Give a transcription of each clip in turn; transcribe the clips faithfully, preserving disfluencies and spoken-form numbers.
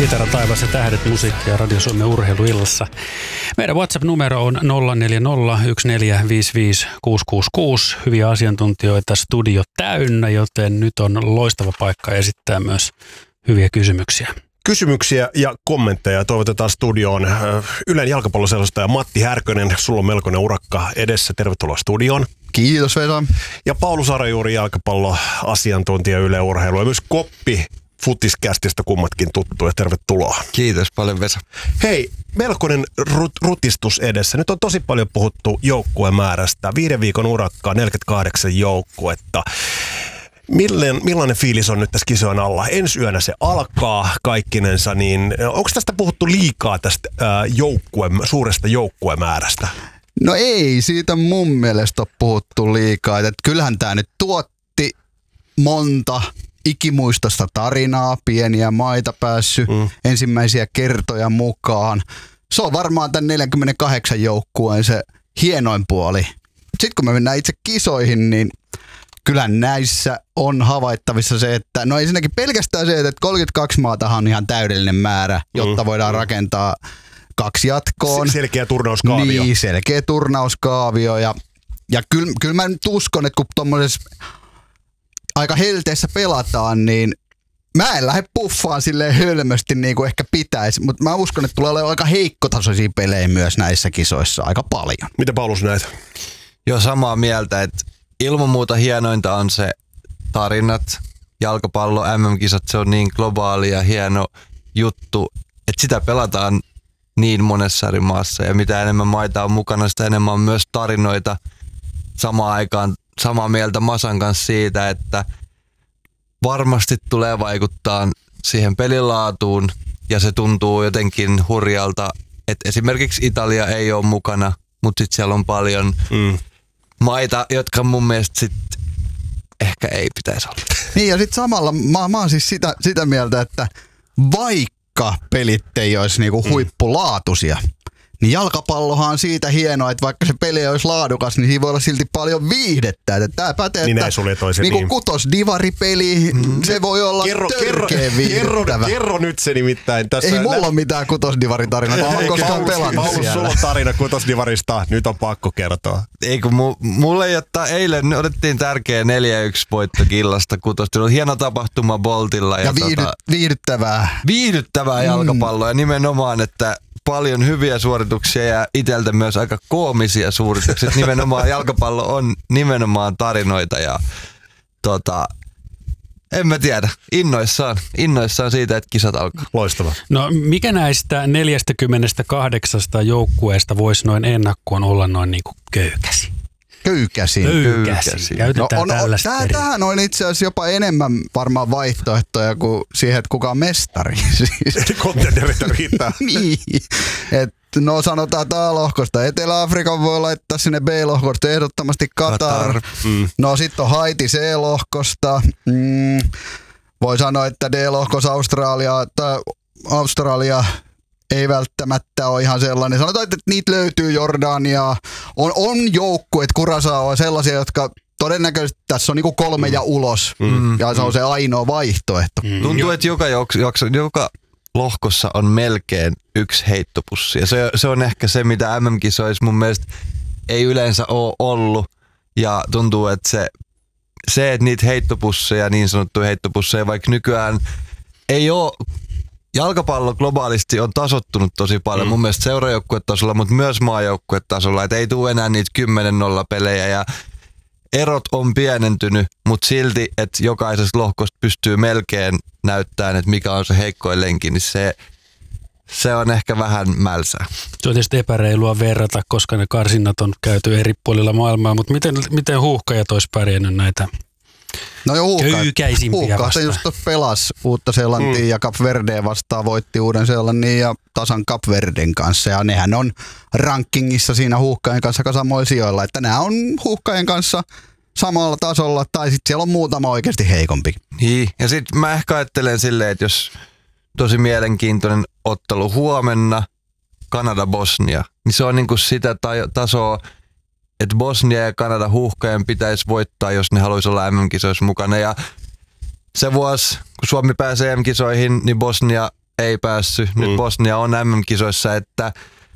Kitara taivas ja tähdet musiikkia Radio Suomen urheiluillassa. Meidän WhatsApp-numero on nolla neljä nolla yksi neljä viisi viisi kuusi kuusi kuusi. Hyviä asiantuntijoita studio täynnä, joten nyt on loistava paikka esittää myös hyviä kysymyksiä. Kysymyksiä ja kommentteja toivotetaan studioon. Ylen jalkapalloselostaja Matti Härkönen, sulla on melkoinen urakka edessä. Tervetuloa studioon. Kiitos Vesa. Ja Paulus Arajuuri, jalkapalloasiantuntija Yle Urheilu ja myös Koppi Futiskästistä kummatkin tuttuja. Tervetuloa. Kiitos paljon Vesa. Hei, melkoinen rut- rutistus edessä. Nyt on tosi paljon puhuttu joukkuemäärästä. Viiden viikon urakkaa, neljäkymmentäkahdeksan joukkuetta. Milleen, millainen fiilis on nyt tässä kisojen alla? Ensi yönä se alkaa kaikkinensa, niin onko tästä puhuttu liikaa tästä ää, joukkue, suuresta joukkuemäärästä? No ei, siitä mun mielestä ole puhuttu liikaa. Et kyllähän tämä nyt tuotti monta ikimuistosta tarinaa, pieniä maita päässyt mm. ensimmäisiä kertoja mukaan. Se on varmaan tämän neljäkymmentäkahdeksan joukkueen se hienoin puoli. Sitten kun me mennään itse kisoihin, niin kyllä näissä on havaittavissa se, että no ensinnäkin pelkästään se, että kolmekymmentäkaksi maatahan on ihan täydellinen määrä, jotta voidaan rakentaa kaksi jatkoon. Selkeä turnauskaavio. Niin, selkeä turnauskaavio. Ja, ja kyllä, kyllä mä nyt uskon, että kun tuommoisessa aika helteessä pelataan, niin mä en lähde puffaan silleen hölmösti niin kuin ehkä pitäisi, mutta mä uskon, että tulee olemaan aika heikkotasoisia pelejä myös näissä kisoissa aika paljon. Mitä Paulus näet? Joo, samaa mieltä, että ilman muuta hienointa on se tarinat, jalkapallo, M M-kisat, se on niin globaali ja hieno juttu, että sitä pelataan niin monessa eri maassa ja mitä enemmän maita on mukana, sitä enemmän on myös tarinoita. Samaan aikaan samaa mieltä Masan kanssa siitä, että varmasti tulee vaikuttaa siihen pelilaatuun ja se tuntuu jotenkin hurjalta, että esimerkiksi Italia ei ole mukana, mutta sitten siellä on paljon mm. maita, jotka mun mielestä sit ehkä ei pitäisi olla. Niin ja sitten samalla mä, mä oon siis sitä, sitä mieltä, että vaikka pelit ei olisi niinku huippulaatuisia, niin jalkapallohan on siitä hienoa, että vaikka se peli olisi laadukas, niin siinä voi olla silti paljon viihdettä. Tämä pätee, niin että niin niin kutosdivaripeli, mm. se voi olla kerro, törkeä kerro, kerro, kerro nyt se nimittäin. Tässä ei mulla ole mitään kutosdivaritarinaa, mä oon koskaan pelannut Paulus, siellä. sulla on tarina kutosdivarista, nyt on pakko kertoa. Ei kun mu, mulle ei ottaa, eilen otettiin tärkeä neljä yksi voitto Killasta kutosdivarilla. Hieno tapahtuma Boltilla. Ja, ja viihdy, tota, viihdyttävää. Viihdyttävää jalkapalloa ja nimenomaan, että paljon hyviä suorituksia ja itseltä myös aika koomisia suorituksia. Nimenomaan jalkapallo on nimenomaan tarinoita ja tota, en mä tiedä, innoissaan, innoissaan siitä, että kisat alkaa. Loistavaa. No mikä näistä neljäkymmentäkahdeksan joukkueesta voisi noin ennakkoon olla noin niin kuin köykäsi? Köykäsin. Köykäsin. Käytetään no, on, tällaista on, tähän on itse asiassa jopa enemmän varmaan vaihtoehtoja kuin siihen, että kuka on mestari. Siis. Kontendereita riittää. Niin. Et, no sanotaan A-lohkosta. Etelä-Afrikan voi laittaa sinne B-lohkosta ehdottomasti Katar. Katar. Mm. No sitten on Haiti C-lohkosta. Mm. Voi sanoa, että D-lohkossa Australia, Australia ei välttämättä ole ihan sellainen. Sanotaan, että niitä löytyy Jordania. On, on joukkueet, Curaçao on sellaisia, jotka todennäköisesti tässä on niinku kolme mm. ja ulos. Mm. Ja se on se ainoa vaihtoehto. Mm. Tuntuu, että joka, joka, joka lohkossa on melkein yksi heittopussi. Ja se, se on ehkä se, mitä M M-kisoissa mun mielestä ei yleensä ole ollut. Ja tuntuu, että se, se että niitä heittopusseja, niin sanottuja heittopusseja, vaikka nykyään ei ole. Jalkapallo globaalisti on tasottunut tosi paljon, mm. mun mielestä seurajoukkuetasolla, mutta myös maajoukkuetasolla, että ei tule enää niitä kymmenen nolla pelejä ja erot on pienentynyt, mutta silti, että jokaisesta lohkosta pystyy melkein näyttämään, että mikä on se heikkoin lenki, niin se, se on ehkä vähän mälsää. Se on tietysti epäreilua verrata, koska ne karsinnat on käyty eri puolilla maailmaa, mutta miten, miten huuhkajat olisi pärjännyt näitä No jo köykäisimpiä vastaan? just pelas Uutta-Seelantia mm. ja Cap Verdea vastaan, voitti Uuden-Seelannin ja tasan Cap Verden kanssa. Ja nehän on rankingissa siinä huuhkajien kanssa aika samoilla sijoilla, että nämä on huuhkajien kanssa samalla tasolla, tai sitten siellä on muutama oikeasti heikompi. Niin, ja sitten mä ehkä ajattelen silleen, että jos tosi mielenkiintoinen ottelu huomenna, Kanada-Bosnia, niin se on niinku sitä tasoa, että Bosnia ja Kanada huuhkajien pitäisi voittaa, jos ne haluaisi olla M M-kisoissa mukana. Ja se vuosi, kun Suomi pääsee M M-kisoihin, niin Bosnia ei päässyt. Mm. Nyt Bosnia on äm äm-kisoissa, että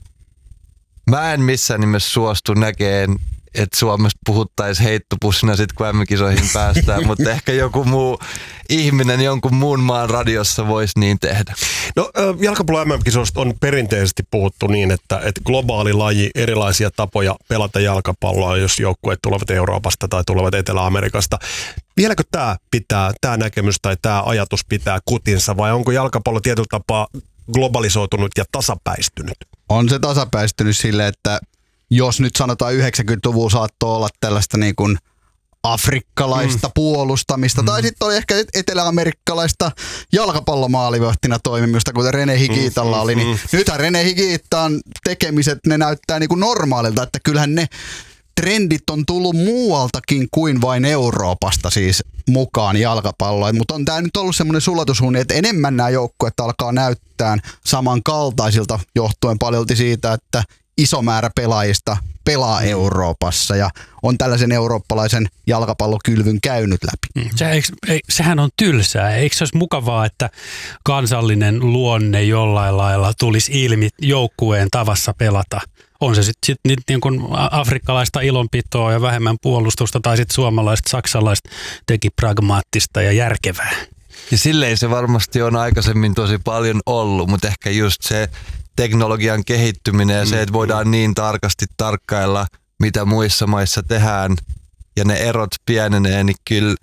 mä en missään nimessä suostu näkeen, että Suomesta puhuttaisiin heittopussina sit kun äm äm-kisoihin päästään, mutta ehkä joku muu ihminen jonkun muun maan radiossa voisi niin tehdä. No jalkapallon äm äm-kisoista on perinteisesti puhuttu niin, että, että globaali laji, erilaisia tapoja pelata jalkapalloa, jos joukkueet tulevat Euroopasta tai tulevat Etelä-Amerikasta. Vieläkö tämä pitää, tämä näkemys tai tämä ajatus pitää kutinsa vai onko jalkapallo tietyllä tapaa globalisoitunut ja tasapäistynyt? On se tasapäistynyt sille, että jos nyt sanotaan yhdeksänkymmentäluvulla saattoi olla tällaista niin kuin afrikkalaista mm. puolustamista, mm. tai sitten oli ehkä eteläamerikkalaista jalkapallomaalivahtina toimimista, kuten Rene Higuitalla mm, oli, niin mm. nythän Rene Higuitan tekemiset, ne näyttää niin kuin normaalilta, että kyllähän ne trendit on tullut muualtakin kuin vain Euroopasta siis mukaan jalkapalloon, mutta on tämä nyt ollut semmoinen sulatusuuni, että enemmän nämä joukkueet alkaa näyttää samankaltaisilta johtuen paljolti siitä, että iso määrä pelaajista pelaa Euroopassa ja on tällaisen eurooppalaisen jalkapallokylvyn käynyt läpi. Se, eikö, ei, sehän on tylsää. Eikö se olisi mukavaa, että kansallinen luonne jollain lailla tulisi ilmi joukkueen tavassa pelata? On se sitten sit, sit, niin kuin afrikkalaista ilonpitoa ja vähemmän puolustusta tai sitten suomalaiset, saksalaiset teki pragmaattista ja järkevää. Ja silleen se varmasti on aikaisemmin tosi paljon ollut, mutta ehkä just se teknologian kehittyminen ja se, että voidaan niin tarkasti tarkkailla, mitä muissa maissa tehdään ja ne erot pienenee, niin kyllä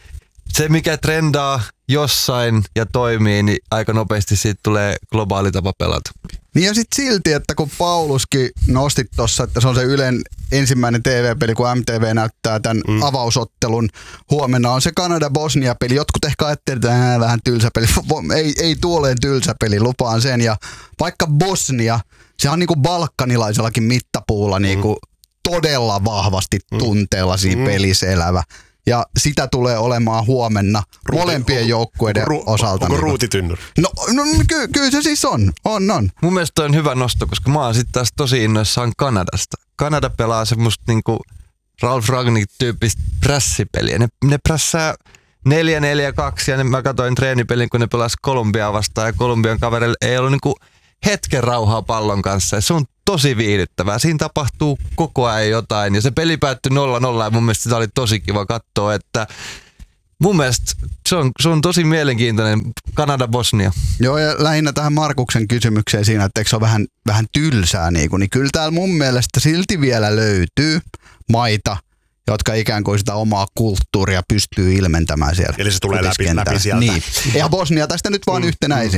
se, mikä trendaa jossain ja toimii, niin aika nopeasti siitä tulee globaali tapa pelata. Niin ja sitten silti, että kun Pauluskin nosti tuossa, että se on se Ylen ensimmäinen T V-peli, kun M T V näyttää tämän mm. avausottelun. Huomenna on se Kanada-Bosnia-peli. Jotkut ehkä ajattelevat, että äh, vähän tylsä peli. ei, ei tuoleen tylsä peli, lupaan sen. Ja vaikka Bosnia, se on niinku balkanilaisellakin mittapuulla niinku mm. todella vahvasti tunteella siinä mm. pelissä elävä. Ja sitä tulee olemaan huomenna Ruuti, molempien joukkueiden ru, osalta. Onko ruutitynnyri? No, no ky, kyllä se siis on. on, on. Mun mielestä on hyvä nosto, koska mä oon sitten taas tosi innoissaan Kanadasta. Kanada pelaa semmoista niinku Ralf Rangnick-tyyppistä prässipeliä. Ne, ne prässää neljä neljä kaksi ja ne, mä katsoin treenipelin, kun ne pelasi Kolumbiaa vastaan ja Kolumbian kaverille ei ollut niinku hetken rauhaa pallon kanssa. Ja se on tosi viihdyttävää. Siinä tapahtuu koko ajan jotain ja se peli päättyi nolla nolla ja mun mielestä sitä oli tosi kiva katsoa, että mun mielestä se on, se on tosi mielenkiintoinen Kanada-Bosnia. Joo ja lähinnä tähän Markuksen kysymykseen siinä, että eikö se ole vähän, vähän tylsää niin, kuin, niin kyllä täällä mun mielestä silti vielä löytyy maita, jotka ikään kuin sitä omaa kulttuuria pystyy ilmentämään siellä. Eli se tulee läpi, läpi sieltä. Niin. Ja Bosnia tästä nyt vaan mm. yhtenä